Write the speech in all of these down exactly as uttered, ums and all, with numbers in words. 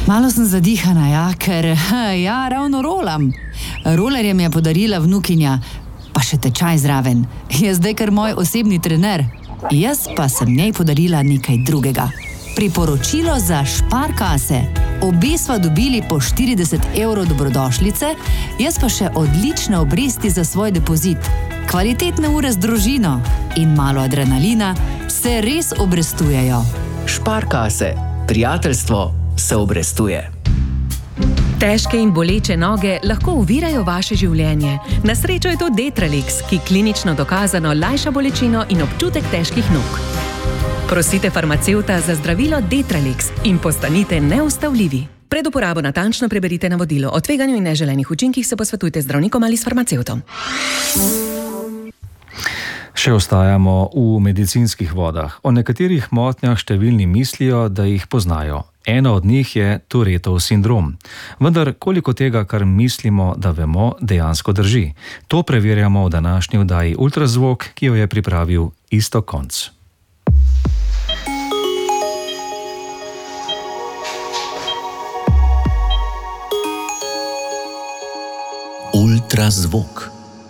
Malo sem zadihana, ja, ker ja, ravno rolam. Rolerje mi je podarila vnukinja, pa še tečaj zraven. Je zdaj kar moj osebni trener. Jaz pa sem njej podarila nekaj drugega. Priporočilo za Sparkase. Obe sva dobili po štirideset evrov dobrodošlice, jaz pa še odlične obresti za svoj depozit. Kvalitetne ure z družino in malo adrenalina se res obrestujejo. Sparkase. Prijateljstvo se obrestuje. Težke in boleče noge lahko ovirajo vaše življenje. Na srečo je to Detralix, ki klinično dokazano lajša bolečino in občutek težkih nog. Prosite farmacevta za zdravilo Detralix in postanite neustavljivi. Pred uporabo natančno preberite navodilo. O tveganju in neželenih učinkih se posvetujte z zdravnikom ali s farmacevtom. Še ostajamo v medicinskih vodah. O nekaterih motnjah številni mislijo, da jih poznajo. Ena od njih je Tourettov sindrom. Vendar koliko tega, kar mislimo, da vemo, dejansko drži? To preverjamo v današnji oddaji Ultrazvok, ki jo je pripravil Iztok Konc. Ultrazvok.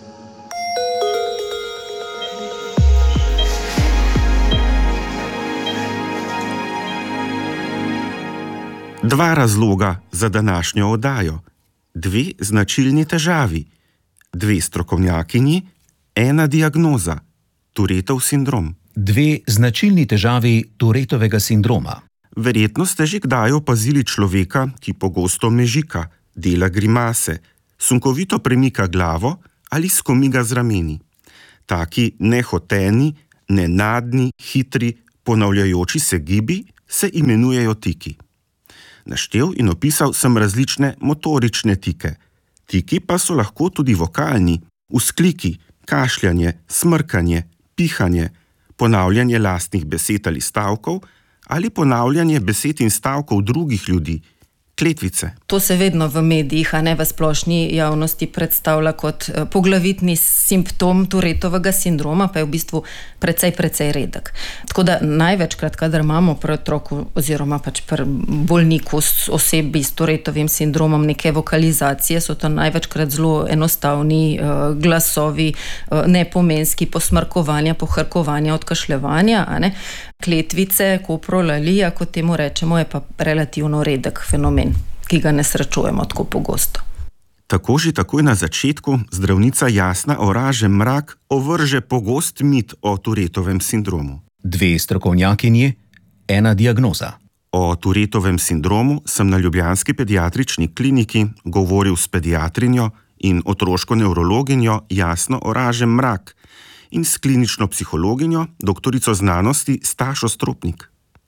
Dva razloga za današnjo oddajo, dve značilni težavi, dve strokovnjakinji, ena diagnoza, Tourettov sindrom. Dve značilni težavi Tourettovega sindroma. Verjetno ste že kdaj opazili človeka, ki pogosto mežika, dela grimase, sunkovito premika glavo ali skomiga z rameni. Taki nehoteni, nenadni, hitri, ponavljajoči se gibi se imenujejo tiki. Naštel in opisal sem različne motorične tike. Tiki pa so lahko tudi vokalni, vzkliki, kašljanje, smrkanje, pihanje, ponavljanje lastnih besed ali stavkov ali ponavljanje besed in stavkov drugih ljudi, kletvice. To se vedno v medijih, a ne v splošni javnosti predstavlja kot poglavitni simptom Tourettovega sindroma, pa je v bistvu precej, precej redek. Tako da največkrat, kadar imamo pri otroku oziroma pač pri bolniku osebi s Tourettovim sindromom neke vokalizacije, so to največkrat zelo enostavni uh, glasovi, uh, nepomenski, posmrkovanja, pohrkovanja, odkašljevanja, a ne? Kletvice, koprolalija, kot temu rečemo, je pa relativno redek fenomen, ki ga ne srečujemo tako pogosto. Tako že takoj na začetku zdravnica Jasna Oraže-Mrak ovrže pogost mit o Tourettovem sindromu. Dve strokovnjakinji, ena diagnoza. O Tourettovem sindromu sem na ljubljanski pediatrični kliniki govoril s pediatrinjo in otroško nevrologinjo Jasno Oraže-Mrak in s klinično psihologinjo, doktorico znanosti Stašo Stropnik.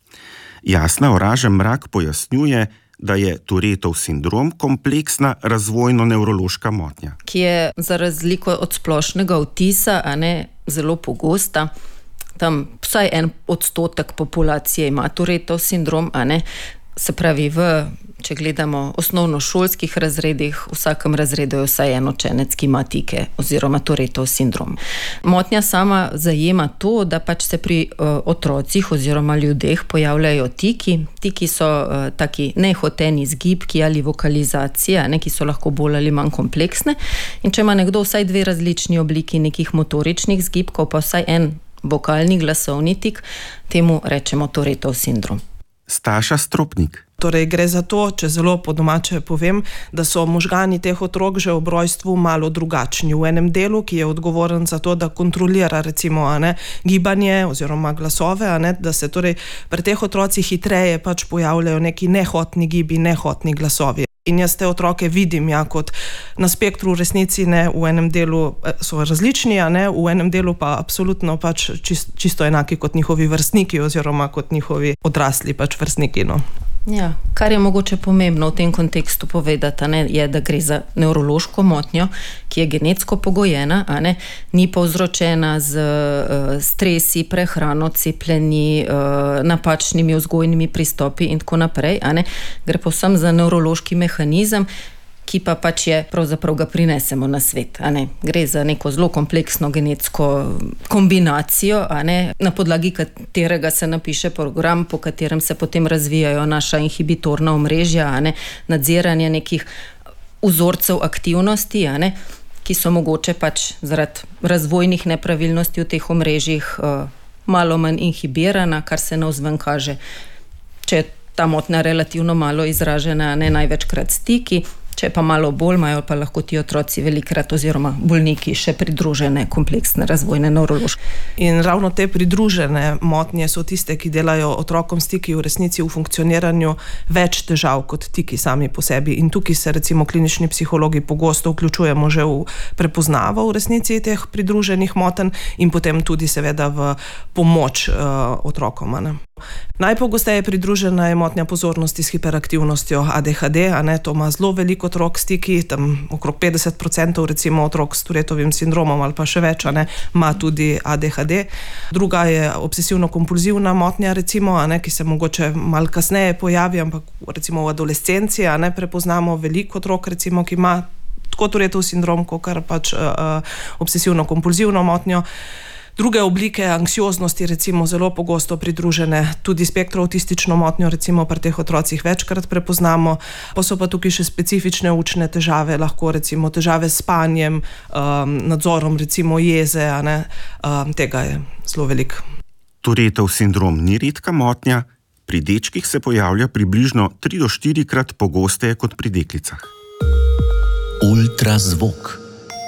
Jasna Oraže-Mrak pojasnjuje, da je Tourettov sindrom kompleksna razvojno-nevrološka motnja. Ki je za razliko od splošnega vtisa, a ne, zelo pogosta. Tam vsaj en odstotek populacije ima Tourettov sindrom, a ne. Se pravi, v, če gledamo osnovnošolskih razredih, v vsakem razredu je vsaj en učenec, ki ima tike oziroma Tourettov sindrom. Motnja sama zajema to, da pač se pri uh, otrocih oziroma ljudeh pojavljajo tiki. Tiki so uh, taki nehoteni zgibki ali vokalizacije, ne, ki so lahko bolj ali manj kompleksne. In če ima nekdo vsaj dve različni obliki nekih motoričnih zgibkov, pa vsaj en vokalni glasovni tik, temu rečemo Tourettov sindrom. Staša Stropnik. Torej gre za to, če zelo po domače povem, da so možgani teh otrok že ob rojstvu malo drugačni. V enem delu, ki je odgovoren za to, da kontrolira recimo, a ne, gibanje oziroma glasove, a ne, da se torej pri teh otrocih hitreje pač pojavljajo neki nehotni gibi, nehotni glasovi. In jaz te otroke vidim, ja, kot na spektru v resnici, ne, v enem delu so različni, a ne, v enem delu pa absolutno pač čist, čisto enaki kot njihovi vrstniki oziroma kot njihovi odrasli pač vrstniki, no. Ja, kar je mogoče pomembno v tem kontekstu povedati, ne, je, da gre za nevrološko motnjo, ki je genetsko pogojena, a ne, ni povzročena z uh, stresi, prehrano, cepljenji, uh, napačnimi vzgojnimi pristopi in tako naprej, a ne, gre povsem za nevrološki mehanizem, ki pa pač je, pravzaprav ga prinesemo na svet. A ne? Gre za neko zelo kompleksno genetsko kombinacijo, a ne? Na podlagi katerega se napiše program, po katerem se potem razvijajo naša inhibitorna omrežja, a ne? Nadziranje nekih vzorcev aktivnosti, a ne? Ki so mogoče pač zaradi razvojnih nepravilnosti v teh omrežjih uh, malo manj inhibirana, kar se navzven kaže, če je ta motnja relativno malo izražena, ne največkrat stiki, če pa malo bolj, imajo pa lahko ti otroci velikrat oziroma bolniki še pridružene kompleksne razvojne nevrološke. In ravno te pridružene motnje so tiste, ki delajo otrokom stiki v resnici v funkcioniranju več težav kot tiki sami po sebi. In tukaj se recimo klinični psihologi pogosto vključujemo že v prepoznavo v resnici teh pridruženih motenj in potem tudi seveda v pomoč uh, otrokom. Ne? Najpogosteje pridružena je motnja pozornosti s hiperaktivnostjo A D H D, a ne, to ima zelo veliko otrok stiki, tam okrog petdeset procentov recimo otrok s Tourettovim sindromom ali pa še več, a ne, ima tudi A D H D. Druga je obsesivno-kompulzivna motnja recimo, a ne, ki se mogoče malo kasneje pojavi, ampak recimo v adolescenci, a ne, prepoznamo veliko otrok recimo, ki ima tako Tourettov sindrom, kot pač uh, obsesivno-kompulzivno motnjo. Druge oblike anksioznosti recimo zelo pogosto pridružene, tudi spektroautistično motnjo recimo pri teh otrocih večkrat prepoznamo, pa so pa tukaj še specifične učne težave, lahko recimo težave s spanjem, um, nadzorom recimo jeze, a ne, um, tega je zelo veliko. Tourettov sindrom ni redka motnja, pri dečkih se pojavlja približno tri do štirikrat pogosteje kot pri deklicah. Ultrazvok.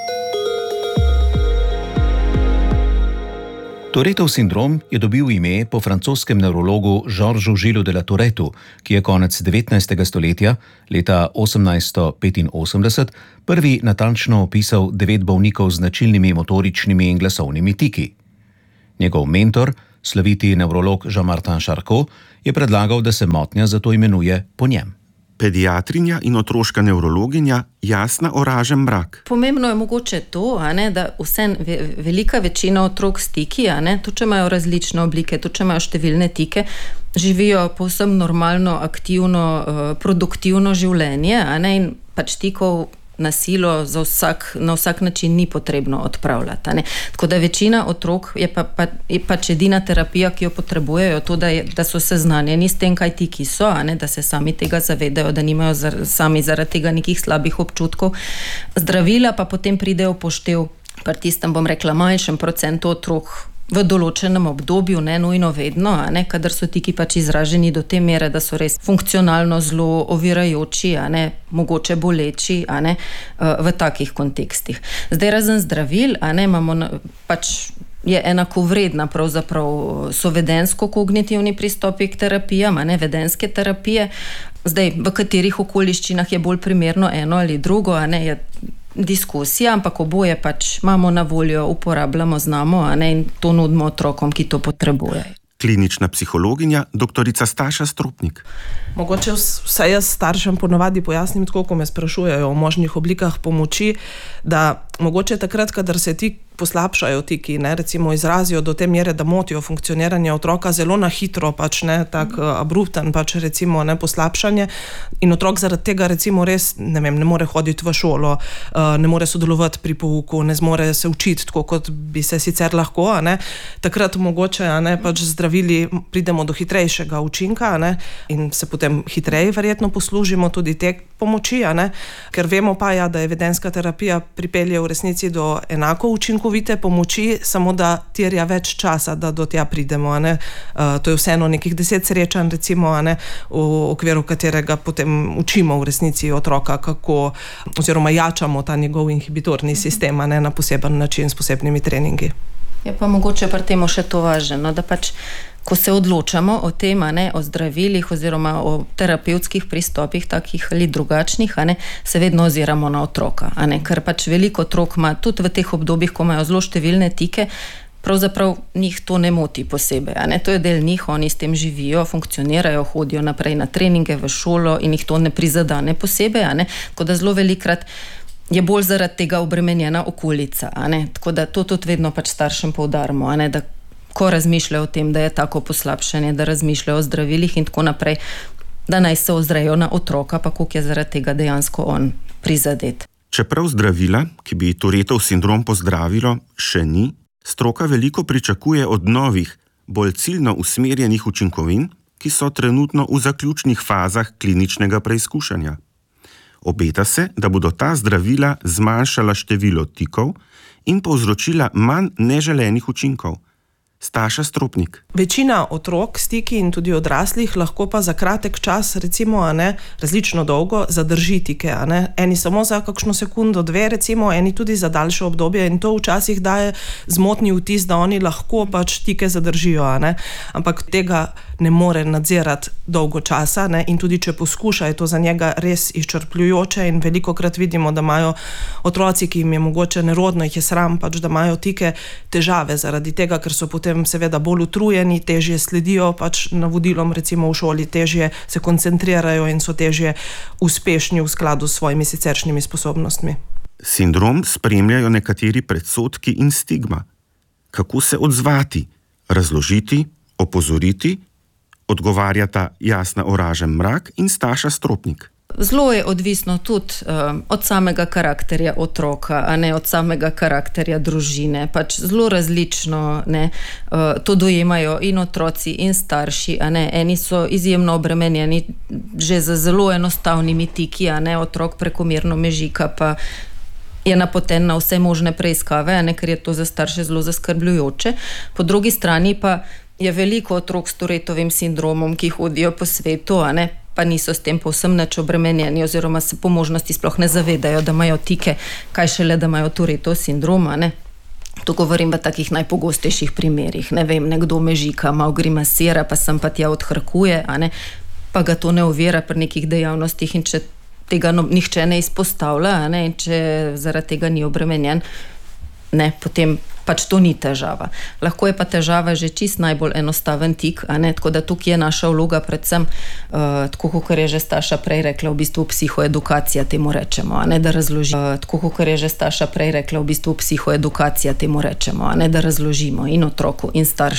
Tourettov sindrom je dobil ime po francoskem nevrologu Georgesu Gillesu de la Tourettu, ki je konec devetnajstega stoletja, leta osemnajststo petinosemdeset, prvi natančno opisal devet bolnikov z značilnimi motoričnimi in glasovnimi tiki. Njegov mentor, sloviti nevrolog Jean-Martin Charcot, je predlagal, da se motnja zato imenuje po njem. Pediatrinja in otroška nevrologinja Jasna Oražem Mrak. Pomembno je mogoče to, a ne, da vse, velika večina otrok s tiki, a ne, to, če imajo različne oblike, to, če imajo številne tike, živijo povsem normalno, aktivno, produktivno življenje, a ne, in pač tikov na silo za vsak, na vsak način ni potrebno odpravljati. Ne. Tako da večina otrok je, pa, pa, je pač edina terapija, ki jo potrebujejo, to, da, je, da so seznanjeni s tem, kaj tiki so, a ne, da se sami tega zavedajo, da nimajo zar, sami zaradi tega nekih slabih občutkov. Zdravila pa potem pridejo poštev pri tistem, bom rekla, manjšem procentu otrok v določenem obdobju, ne nujno vedno, a ne, kadar so tiki pač izraženi do te mere, da so res funkcionalno zelo ovirajoči, a ne, mogoče boleči, a ne, v takih kontekstih. Zdaj, razen zdravil, a ne, imamo pač je enakovredna pravzaprav so vedensko-kognitivni pristopi k terapijam, a ne, vedenske terapije. Zdaj, v katerih okoliščinah je bolj primerno eno ali drugo, a ne, je diskusija, ampak oboje pač imamo na voljo, uporabljamo, znamo, a ne, in to nudimo otrokom, ki to potrebujejo. Klinična psihologinja doktorica Staša Stropnik. Mogoče vsaj jaz staršem ponavadi pojasnim tako, ko me sprašujejo o možnih oblikah pomoči, da mogoče takrat, kadar se ti poslabšajo tiki, ne, recimo izrazijo do te mere, da motijo funkcioniranje otroka, zelo na hitro, pač ne, tak abrupten, pač recimo ne poslabšanje in otrok zaradi tega recimo res, ne vem, ne more hoditi v šolo, ne more sodelovati pri pouku, ne zmore se učiti tako, kot bi se sicer lahko, a ne, takrat mogoče, a ne, pač zdravili pridemo do hitrejšega učinka, a ne, in se potem hitreje verjetno poslužimo tudi te pomoči, a ne, ker vemo pa ja, da evidenska terapija pripelje v resnici do enako učinkovite pomoči, samo da terja več časa, da do tja pridemo, a ne. Uh, to je vseeno nekih deset srečanj, recimo, a ne, v okviru katerega potem učimo v resnici otroka, kako, oziroma jačamo ta njegov inhibitorni sistem, a ne, na poseben način s posebnimi treningi. Je pa mogoče pri temu še to važno, da pač ko se odločamo o tem, a ne, o zdravilih oziroma o terapevtskih pristopih, takih ali drugačnih, a ne, se vedno oziramo na otroka, a ne, ker pač veliko otrok ima tudi v teh obdobjih, ko imajo zelo številne tike, pravzaprav njih to ne moti posebej, a ne, to je del njih, oni s tem živijo, funkcionirajo, hodijo naprej na treninge, v šolo in jih to ne prizadane posebej, a ne, tako da zelo velikrat je bolj zaradi tega obremenjena okolica, a ne, tako da to tudi vedno pač staršem poudarimo, a ne, da ko razmišljajo o tem, da je tako poslabšanje, da razmišljajo o zdravilih in tako naprej, da naj se ozrejo na otroka, pa koliko je zaradi tega dejansko on prizadet. Čeprav zdravila, ki bi Tourettov sindrom pozdravilo, še ni, stroka veliko pričakuje od novih, bolj ciljno usmerjenih učinkovin, ki so trenutno v zaključnih fazah kliničnega preizkušanja. Obeta se, da bodo ta zdravila zmanjšala število tikov in povzročila manj neželenih učinkov. Staša Stropnik. Večina otrok s tiki in tudi odraslih lahko pa za kratek čas, recimo, a ne, različno dolgo zadrži tike. A ne. Eni samo za kakšno sekundo, dve, recimo, eni tudi za daljše obdobje in to včasih daje zmotni vtis, da oni lahko pač tike zadržijo. A ne. Ampak tega ne more nadzirati dolgo časa, ne. In tudi če poskuša, je to za njega res izčrpljujoče in velikokrat vidimo, da imajo otroci, ki jim je mogoče nerodno, jih je sram, pač, da imajo tike težave zaradi tega, ker so potem seveda bolj utrujeni, težje sledijo pač navodilom, recimo v šoli, težje se koncentrirajo in so težje uspešni v skladu s svojimi siceršnjimi sposobnostmi. Sindrom spremljajo nekateri predsodki in stigma. Kako se odzvati, razložiti, opozoriti, odgovarjata Jasna Oražem Mrak in Staša Stropnik. Zelo je odvisno tudi um, od samega karakterja otroka, a ne od samega karakterja družine. Pač zelo različno ne, uh, to dojemajo in otroci in starši. A ne. Eni so izjemno obremenjeni že z zelo enostavnimi tiki, a ne, otrok prekomerno mežika pa je napoten na vse možne preiskave, a ne, ker je to za starše zelo zaskrbljujoče. Po drugi strani pa je veliko otrok s Tourettovim sindromom, ki hodijo po svetu, a ne, pa niso s tem povsem nič obremenjeni oziroma se po možnosti sploh ne zavedajo, da imajo tike, kaj šele, da imajo Tourettov sindrom, a ne. To govorim v takih najpogostejših primerih. Ne vem, nekdo mežika, malo grimasira, pa sem pa tja odhrkuje, a ne, pa ga to ne ovira pri nekih dejavnostih in če tega no, nihče ne izpostavlja, a ne, in če zaradi tega ni obremenjen, ne, potem pač to ni težava. Lahko je pa težava že čist najbolj enostaven tik, a ne, tako da tukaj je naša vloga predvsem, uh, tako kot je že Staša prej rekla, v bistvu psihoedukacija temu rečemo, a ne, da razloži. Uh, tako kot je že Staša prej rekla, v bistvu psihoedukacija temu rečemo, a ne, da razložimo in otroku in staršu.